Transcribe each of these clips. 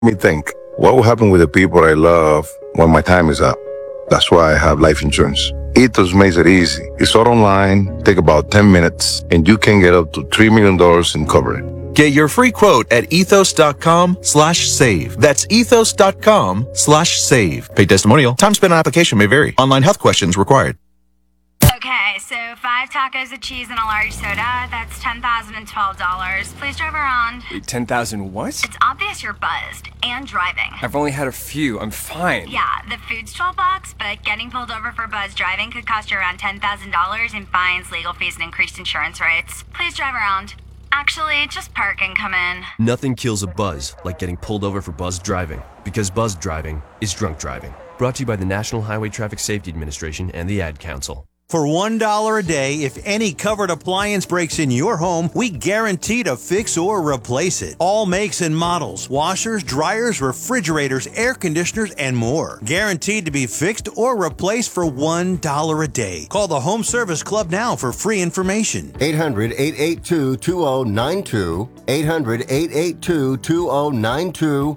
Me think, what will happen with the people I love when my time is up? That's why I have life insurance. Ethos makes it easy. It's all online, take about 10 minutes, and you can get up to $3 million in coverage. Get your free quote at ethos.com/save. That's ethos.com/save. Paid testimonial. Time spent on application may vary. Online health questions required. Okay, so 5 tacos of cheese and a large soda. That's $10,012. Please drive around. Wait, 10,000 what? It's obvious you're buzzed and driving. I've only had a few. I'm fine. Yeah, the food's $12, but getting pulled over for buzz driving could cost you around $10,000 in fines, legal fees, and increased insurance rates. Please drive around. Actually, just park and come in. Nothing kills a buzz like getting pulled over for buzz driving, because buzz driving is drunk driving. Brought to you by the National Highway Traffic Safety Administration and the Ad Council. For $1 a day, if any covered appliance breaks in your home, we guarantee to fix or replace it. All makes and models, washers, dryers, refrigerators, air conditioners, and more. Guaranteed to be fixed or replaced for $1 a day. Call the Home Service Club now for free information. 800-882-2092. 800-882-2092.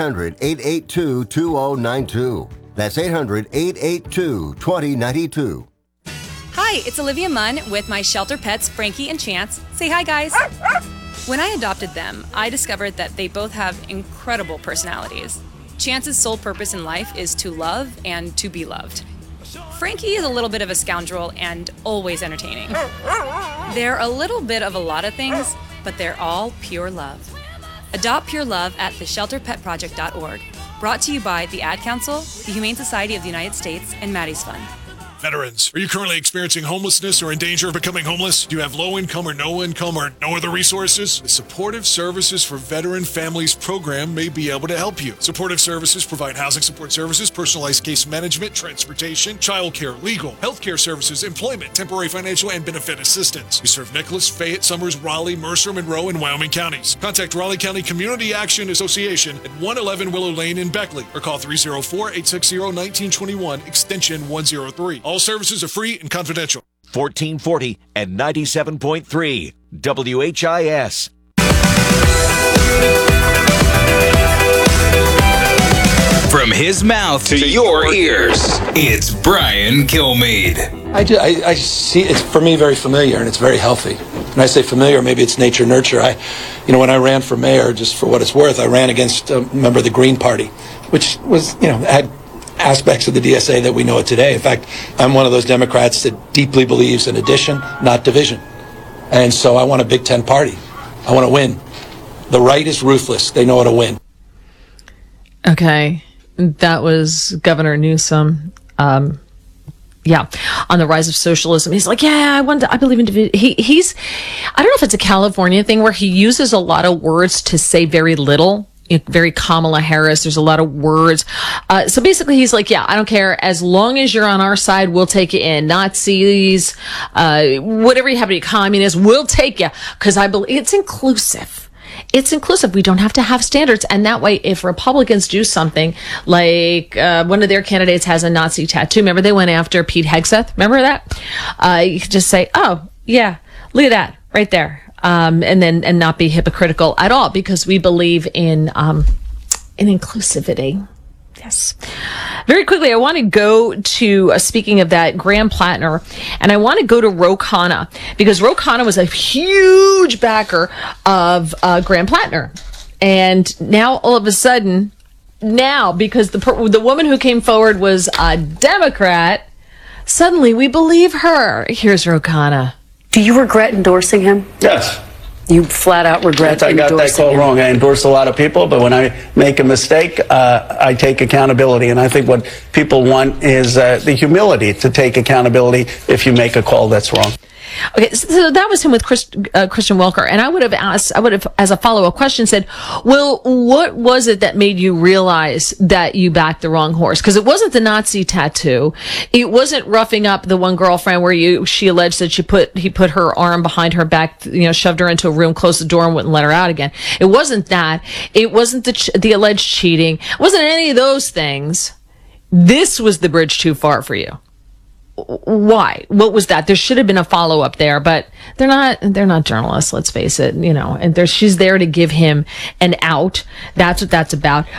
800-882-2092. That's 800-882-2092. Hi, it's Olivia Munn with my shelter pets, Frankie and Chance. Say hi, guys. When I adopted them, I discovered that they both have incredible personalities. Chance's sole purpose in life is to love and to be loved. Frankie is a little bit of a scoundrel and always entertaining. They're a little bit of a lot of things, but they're all pure love. Adopt pure love at theshelterpetproject.org. Brought to you by the Ad Council, the Humane Society of the United States, and Maddie's Fund. Veterans, are you currently experiencing homelessness or in danger of becoming homeless? Do you have low income or no other resources? The Supportive Services for Veteran Families program may be able to help you. Supportive Services provide housing support services, personalized case management, transportation, childcare, legal, healthcare services, employment, temporary financial and benefit assistance. We serve Nicholas, Fayette, Summers, Raleigh, Mercer, Monroe, and Wyoming counties. Contact Raleigh County Community Action Association at 111 Willow Lane in Beckley or call 304-860-1921, extension 103. All services are free and confidential. 1440 and 97.3 WHIS. From his mouth to your ears, it's Brian Kilmeade. I see it's, for me, very familiar, and it's very healthy. When I say familiar, maybe it's nature nurture. When I ran for mayor, just for what it's worth, I ran against a member of the Green Party, which was, had aspects of the DSA that we know it today. In fact, I'm one of those Democrats that deeply believes in addition, not division. And so I want a Big Ten party. I want to win. The right is ruthless. They know how to win. Okay. That was Governor Newsom. On the rise of socialism. He's like, I believe in division. He's, I don't know if it's a California thing where he uses a lot of words to say very little. Very Kamala Harris. There's a lot of words. So basically he's like, I don't care. As long as you're on our side, we'll take you in. Nazis, whatever you have to be, communists, we'll take you. Because I believe it's inclusive. It's inclusive. We don't have to have standards. And that way, if Republicans do something like one of their candidates has a Nazi tattoo, remember they went after Pete Hegseth? Remember that? You could just say, oh, yeah, look at that right there. And not be hypocritical at all, because we believe in inclusivity. Yes. Very quickly, I want to go to, speaking of that, Graham Plattner, and I want to go to Ro Khanna, because Ro Khanna was a huge backer of Graham Plattner. And now, all of a sudden, because the woman who came forward was a Democrat, suddenly we believe her. Here's Ro Khanna. Do you regret endorsing him? Yes. You flat out regret endorsing him? I got that call wrong. I endorse a lot of people, but when I make a mistake, I take accountability. And I think what people want is the humility to take accountability if you make a call that's wrong. Okay, so that was him with Christian Welker, and I would have, as a follow-up question, said, well, what was it that made you realize that you backed the wrong horse? Because it wasn't the Nazi tattoo, it wasn't roughing up the one girlfriend where she alleged that he put her arm behind her back, shoved her into a room, closed the door, and wouldn't let her out again. It wasn't that. It wasn't the alleged cheating. It wasn't any of those things. This was the bridge too far for you. why? What was that? There should have been a follow up there, but they're not journalists, let's face it, and she's there to give him an out. That's what that's about.